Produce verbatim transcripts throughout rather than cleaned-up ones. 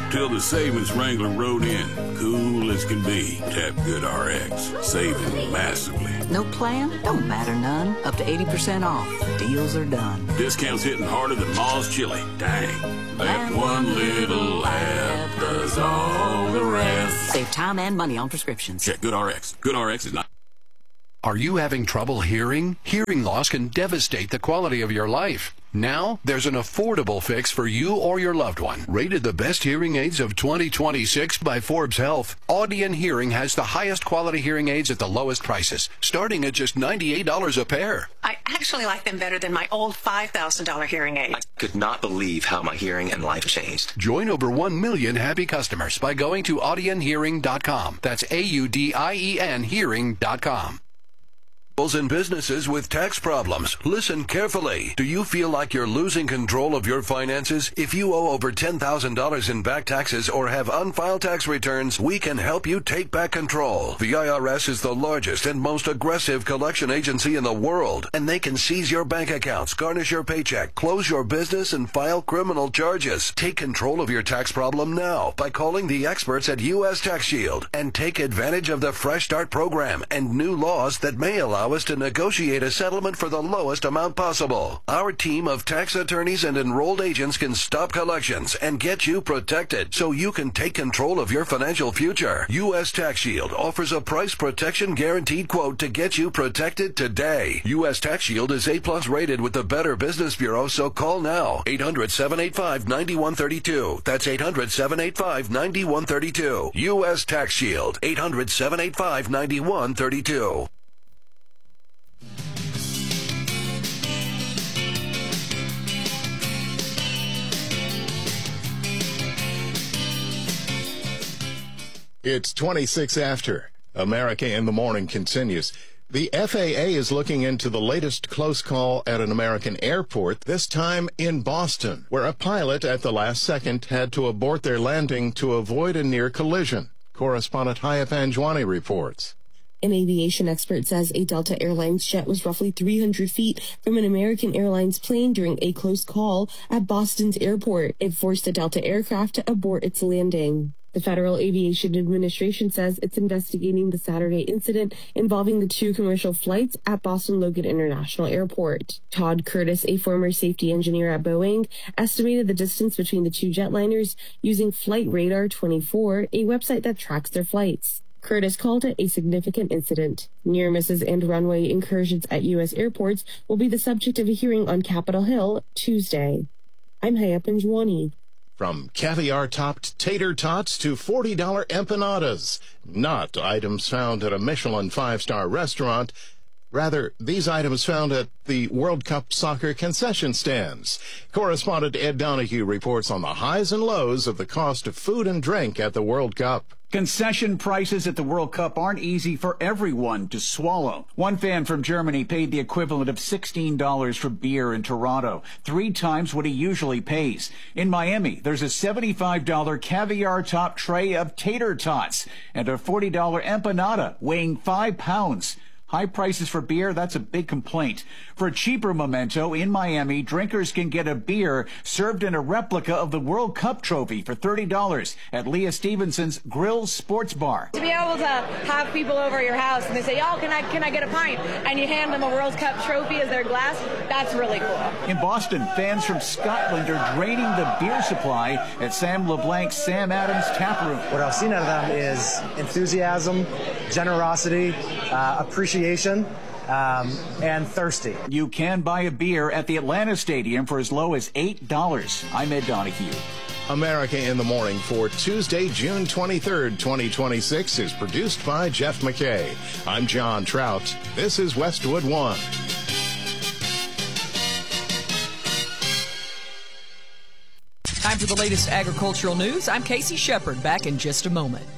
till the savings Wrangler rode in. Cool as can be. Tap GoodRx. Saving massively. No plan? Don't matter none. Up to eighty percent off. Deals are done. Discounts hitting harder than Ma's chili. Dang. That one little app does all the rest. Save time and money on prescriptions. Check GoodRx. GoodRx is not... Are you having trouble hearing? Hearing loss can devastate the quality of your life. Now, there's an affordable fix for you or your loved one. Rated the best hearing aids of twenty twenty-six by Forbes Health, Audion Hearing has the highest quality hearing aids at the lowest prices, starting at just ninety-eight dollars a pair. I actually like them better than my old five thousand dollars hearing aid. I could not believe how my hearing and life changed. Join over one million happy customers by going to audion hearing dot com. That's A U D I E N hearing dot com. And businesses with tax problems. Listen carefully. Do you feel like you're losing control of your finances? If you owe over ten thousand dollars in back taxes or have unfiled tax returns, we can help you take back control. The I R S is the largest and most aggressive collection agency in the world, and they can seize your bank accounts, garnish your paycheck, close your business, and file criminal charges. Take control of your tax problem now by calling the experts at U S Tax Shield and take advantage of the Fresh Start program and new laws that may allow us to negotiate a settlement for the lowest amount possible. Our team of tax attorneys and enrolled agents can stop collections and get you protected so you can take control of your financial future. U S Tax Shield offers a price protection guaranteed quote to get you protected today. U S Tax Shield is A plus rated with the Better Business Bureau, so call now. eight hundred, seven eight five, nine one three two. That's eight hundred, seven eight five, nine one three two. U S Tax Shield. eight hundred, seven eight five, nine one three two. It's twenty-six after. America in the Morning continues. The F A A is looking into the latest close call at an American airport, this time in Boston, where a pilot at the last second had to abort their landing to avoid a near collision. Correspondent Haya Panjwani reports. An aviation expert says a Delta Airlines jet was roughly three hundred feet from an American Airlines plane during a close call at Boston's airport. It forced a Delta aircraft to abort its landing. The Federal Aviation Administration says it's investigating the Saturday incident involving the two commercial flights at Boston Logan International Airport. Todd Curtis, a former safety engineer at Boeing, estimated the distance between the two jetliners using Flight Radar twenty-four, a website that tracks their flights. Curtis called it a significant incident. Near misses and runway incursions at U S airports will be the subject of a hearing on Capitol Hill Tuesday. I'm Haya Panjwani. From caviar-topped tater tots to forty dollar empanadas, not items found at a Michelin five-star restaurant. Rather, these items found at the World Cup soccer concession stands. Correspondent Ed Donahue reports on the highs and lows of the cost of food and drink at the World Cup. Concession prices at the World Cup aren't easy for everyone to swallow. One fan from Germany paid the equivalent of sixteen dollars for beer in Toronto, three times what he usually pays. In Miami, there's a seventy-five dollar caviar-top tray of tater tots and a forty dollar empanada weighing five pounds. High prices for beer, that's a big complaint. For a cheaper memento, in Miami, drinkers can get a beer served in a replica of the World Cup trophy for thirty dollars at Leah Stevenson's Grill Sports Bar. To be able to have people over at your house and they say, oh, can I, can I get a pint? And you hand them a World Cup trophy as their glass, that's really cool. In Boston, fans from Scotland are draining the beer supply at Sam LeBlanc's Sam Adams Tap Room. What I've seen out of them is enthusiasm, generosity, uh, appreciation. Um, and thirsty. You can buy a beer at the Atlanta Stadium for as low as eight dollars. I'm Ed Donahue. America in the Morning for Tuesday, June twenty-third, twenty twenty-six is produced by Jeff McKay. I'm John Trout. This is Westwood One. Time for the latest agricultural news. I'm Casey Shepard, back in just a moment.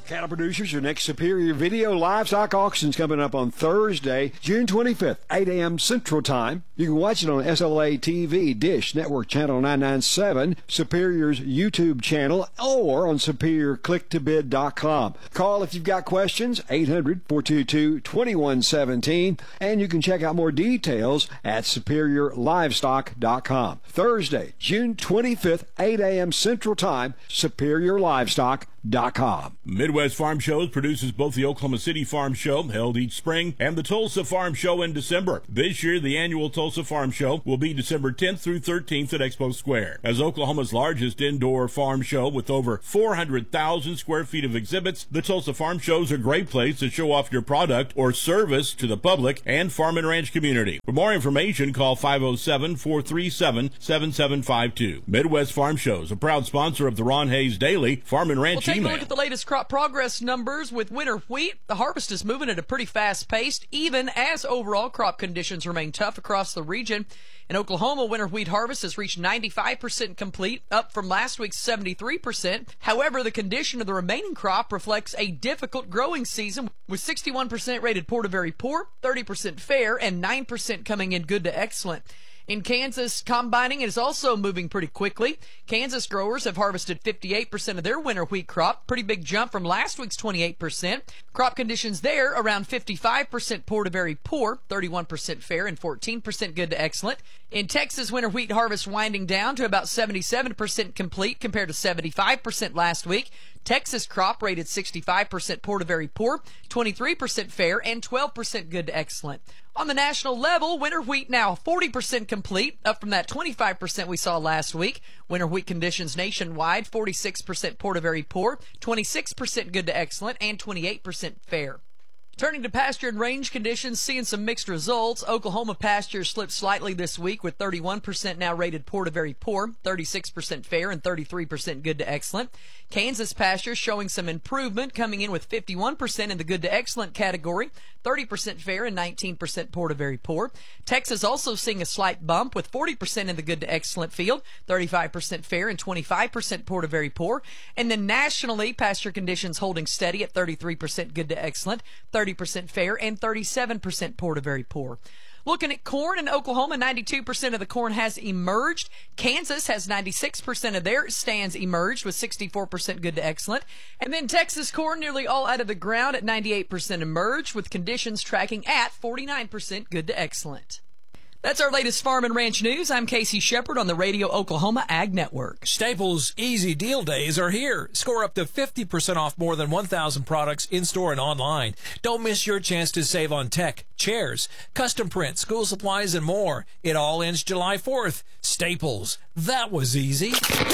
Cattle producers, your next Superior Video Livestock Auction's coming up on Thursday, June twenty-fifth, eight a.m. Central Time. You can watch it on S L A T V, Dish Network Channel nine ninety-seven, Superior's YouTube channel, or on superior click to bid dot com. Call if you've got questions, eight hundred, four two two, two one one seven, and you can check out more details at superior livestock dot com. Thursday, June twenty-fifth, eight a.m. Central Time, superior livestock dot com. Midwest Farm Shows produces both the Oklahoma City Farm Show, held each spring, and the Tulsa Farm Show in December. This year, the annual Tulsa Farm Show will be December tenth through thirteenth at Expo Square. As Oklahoma's largest indoor farm show with over four hundred thousand square feet of exhibits, the Tulsa Farm Show is a great place to show off your product or service to the public and farm and ranch community. For more information, call five oh seven, four three seven, seven seven five two. Midwest Farm Shows, a proud sponsor of the Ron Hayes Daily Farm and Ranch We'll take email. a look at the latest crop progress numbers with winter wheat. The harvest is moving at a pretty fast pace, even as overall crop conditions remain tough across the region. In Oklahoma, winter wheat harvest has reached ninety-five percent complete, up from last week's seventy-three percent. However, the condition of the remaining crop reflects a difficult growing season, with sixty-one percent rated poor to very poor, thirty percent fair, and nine percent coming in good to excellent. In Kansas, combining is also moving pretty quickly. Kansas growers have harvested fifty-eight percent of their winter wheat crop, pretty big jump from last week's twenty-eight percent. Crop conditions there around fifty-five percent poor to very poor, thirty-one percent fair, and fourteen percent good to excellent. In Texas, winter wheat harvest winding down to about seventy-seven percent complete compared to seventy-five percent last week. Texas crop rated sixty-five percent poor to very poor, twenty-three percent fair, and twelve percent good to excellent. On the national level, winter wheat now forty percent complete, up from that twenty-five percent we saw last week. Winter wheat conditions nationwide, forty-six percent poor to very poor, twenty-six percent good to excellent, and twenty-eight percent fair. Turning to pasture and range conditions, seeing some mixed results. Oklahoma pastures slipped slightly this week with thirty-one percent now rated poor to very poor, thirty-six percent fair, and thirty-three percent good to excellent. Kansas pastures showing some improvement, coming in with fifty-one percent in the good to excellent category, thirty percent fair, and nineteen percent poor to very poor. Texas also seeing a slight bump with forty percent in the good to excellent field, thirty-five percent fair, and twenty-five percent poor to very poor. And then nationally, pasture conditions holding steady at thirty-three percent good to excellent, thirty percent fair, and thirty-seven percent poor to very poor. Looking at corn in Oklahoma, ninety-two percent of the corn has emerged. Kansas has ninety-six percent of their stands emerged with sixty-four percent good to excellent. And then Texas corn nearly all out of the ground at ninety-eight percent emerged, with conditions tracking at forty-nine percent good to excellent. That's our latest farm and ranch news. I'm Casey Shepard on the Radio Oklahoma Ag Network. Staples Easy Deal Days are here. Score up to fifty percent off more than one thousand products in-store and online. Don't miss your chance to save on tech, chairs, custom print, school supplies, and more. It all ends July fourth. Staples. That was easy.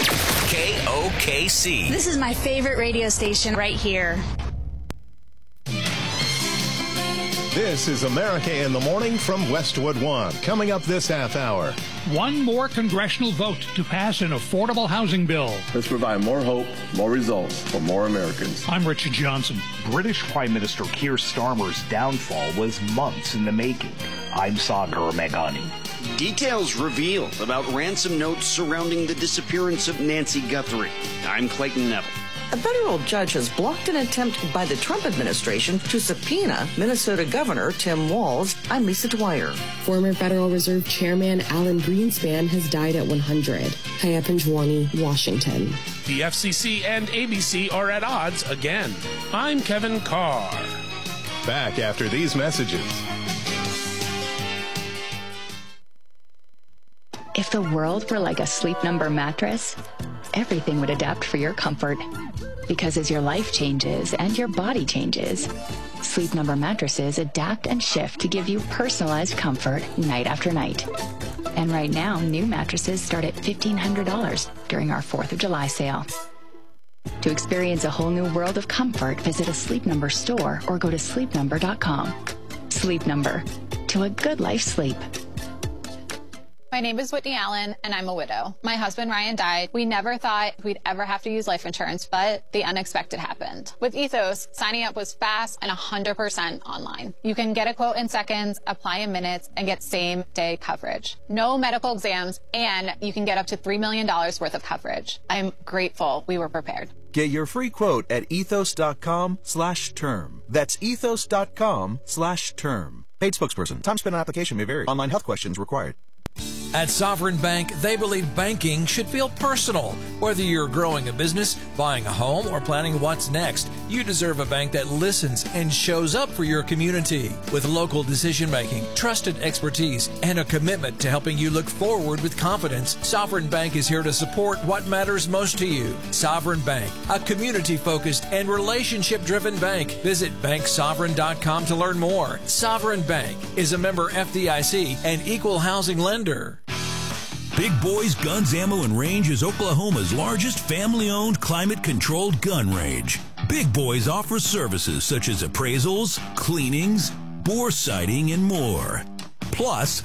K O K C. This is my favorite radio station right here. This is America in the Morning from Westwood One. Coming up this half hour. One more congressional vote to pass an affordable housing bill. Let's provide more hope, more results for more Americans. I'm Richard Johnson. British Prime Minister Keir Starmer's downfall was months in the making. I'm Sagar Meghani. Details revealed about ransom notes surrounding the disappearance of Nancy Guthrie. I'm Clayton Neville. A federal judge has blocked an attempt by the Trump administration to subpoena Minnesota Governor Tim Walz. I'm Lisa Dwyer. Former Federal Reserve Chairman Alan Greenspan has died at one hundred. Haya Panjwani, Washington. The F C C and A B C are at odds again. I'm Kevin Carr. Back after these messages. If the world were like a Sleep Number mattress, everything would adapt for your comfort. Because as your life changes and your body changes, Sleep Number mattresses adapt and shift to give you personalized comfort night after night. And right now, new mattresses start at fifteen hundred dollars during our fourth of July sale. To experience a whole new world of comfort, visit a Sleep Number store or go to sleep number dot com. Sleep Number. To a good life sleep. My name is Whitney Allen, and I'm a widow. My husband, Ryan, died. We never thought we'd ever have to use life insurance, but the unexpected happened. With Ethos, signing up was fast and one hundred percent online. You can get a quote in seconds, apply in minutes, and get same-day coverage. No medical exams, and you can get up to three million dollars worth of coverage. I'm grateful we were prepared. Get your free quote at ethos.com slash term. That's ethos.com slash term. Paid spokesperson. Time spent on application may vary. Online health questions required. At Sovereign Bank, they believe banking should feel personal. Whether you're growing a business, buying a home, or planning what's next, you deserve a bank that listens and shows up for your community. With local decision-making, trusted expertise, and a commitment to helping you look forward with confidence, Sovereign Bank is here to support what matters most to you. Sovereign Bank, a community-focused and relationship-driven bank. Visit bank sovereign dot com to learn more. Sovereign Bank is a member F D I C and equal housing lender. Big Boys Guns, Ammo, and Range is Oklahoma's largest family-owned, climate-controlled gun range. Big Boys offers services such as appraisals, cleanings, bore sighting, and more. Plus,